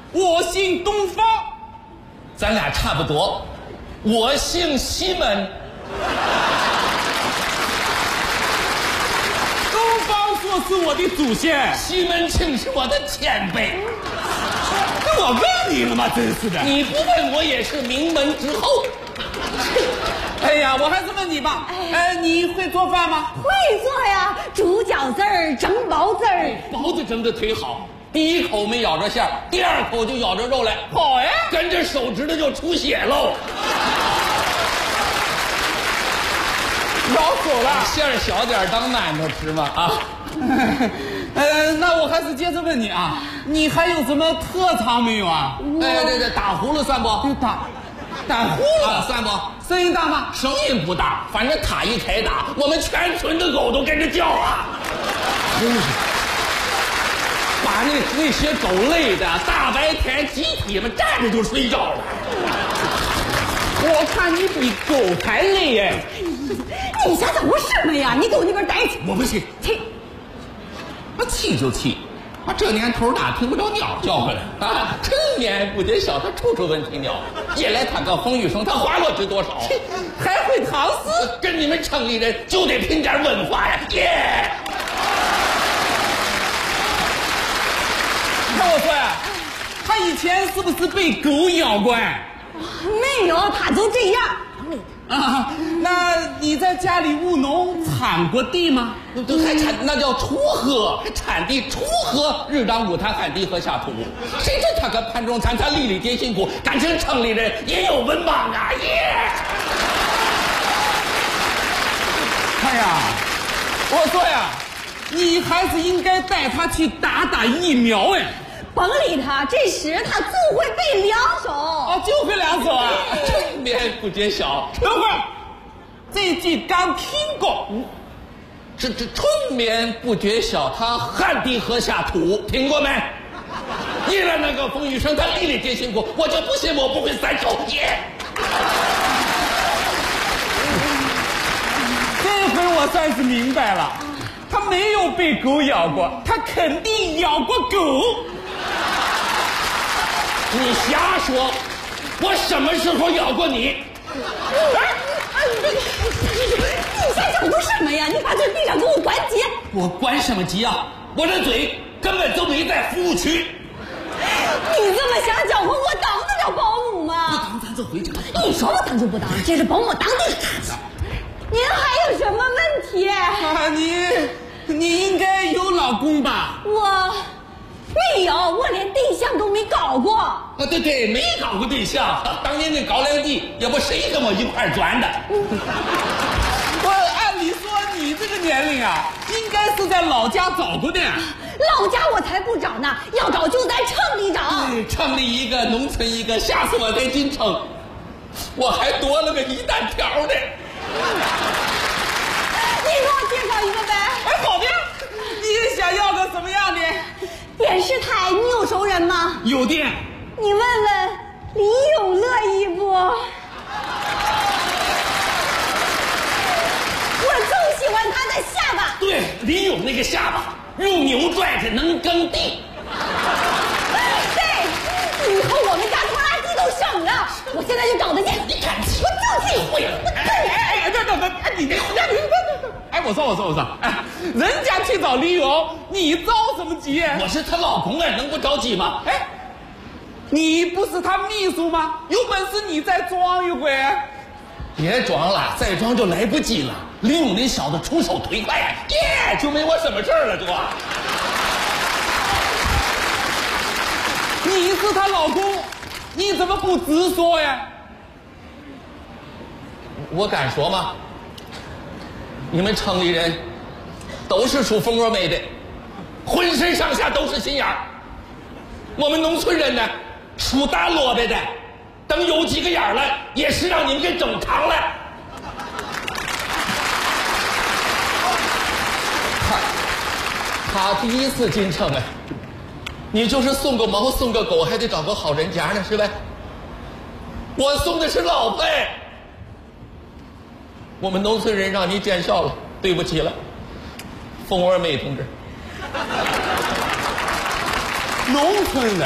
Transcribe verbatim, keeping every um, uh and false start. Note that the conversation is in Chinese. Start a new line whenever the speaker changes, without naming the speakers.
我姓东方。
咱俩差不多，我姓西门。
东方朔是我的祖先，
西门庆是我的前辈。
那我问你了吗？真是的，
你不问我也是名门之后。
哎呀，我还是问你吧，哎，你会做饭吗？
会做呀，煮饺子儿，蒸包子儿。
包子蒸的忒好，第一口没咬着馅儿，第二口就咬着肉来，
好呀，
跟着手指头就出血喽。
咬手了，
馅儿小点当馒头吃嘛啊。
呃，那我还是接着问你啊，你还有什么特长没有啊？
哎，对对，打葫芦算不？
打打呼噜、
啊、算不？
声音大吗？
声音不大，反正塔一开打，我们全村的狗都跟着叫啊。把那那些狗累的，大白天集体们站着就睡觉了。
我看你比狗还累耶！
你想想我什么呀？你给我那边待去！
我不信，
气！
我气就气。啊，这年头哪听不着鸟叫唤了啊？陈年不觉晓，它处处闻啼鸟。夜来它个风雨声，它花落知多少？
还会唐诗？
跟你们城里人就得拼点文化呀！耶、yeah!
那我说呀，他以前是不是被狗咬过？
没有，他就这样。
啊，那你在家里务农铲过地吗？
还铲那叫锄禾，还铲地锄禾，日当午餐，汗滴禾下土。谁知他个盘中餐，他粒粒皆辛苦，感情城里人也有文盲啊！耶！
哎呀，我说呀，你还是应该带他去打打疫苗哎。
甭理他，这时他就会背两手。
哦，就会两手啊！
春眠不觉晓。
等会儿，这句刚听过。
嗯，这这春眠不觉晓，他汗滴禾下土，听过没？夜来那个风雨声，他粒粒皆辛苦。我就不信我不会三手耶！
这回我算是明白了，他没有被狗咬过，他肯定咬过狗。
你瞎说！我什么时候咬过你？
你在讲都什么呀？你把嘴闭上，给我关节！
我关什么机啊？我这嘴根本就没在服务区。
你这么想搅和，我当得了保姆吗？
不当咱就回家。
你说不当就不当，这是保姆当的差劲。您还有什么问题？
啊，你你应该有老公吧？
我。没有，我连对象都没搞过。
啊，对对，没搞过对象。当年那高粱地也不谁跟我一块钻的。
我按理说你这个年龄啊，应该是在老家找过的。
老家我才不找呢，要找就在城里找。
对，城里一个，农村一个，下次我再进城，我还多了个一单条呢。
你给我介绍一个呗。
哎，好的。你想要个什么样的？
电视台你有熟人吗？
有的。
你问问李咏乐意不？我就喜欢他的下巴。
对，李咏那个下巴用牛拽着能耕地。
对，以后我们家拖拉机都省了。我现在就找他去。
你看，
我就去会了。
哎哎哎，等等等，哎，你别胡瞎说。哎，我说我说我说，哎，人家去找李咏，你着什么急？
我是她老公啊，能不着急吗？
哎，你不是他秘书吗？有本事你再装一回。
别装了，再装就来不及了。李咏那小子出手忒快呀，耶，就没我什么事儿了，就。
你是她老公，你怎么不直说呀？
我敢说吗？你们城里人都是属蜂窝煤的，浑身上下都是心眼儿。我们农村人呢，属大萝卜的，等有几个眼儿了，也是让你们给整扛了。他他第一次进城哎，你就是送个猫送个狗，还得找个好人家呢，是呗？我送的是老婆。我们农村人让你见笑了，对不起了，蜂窝煤同志。
农村人。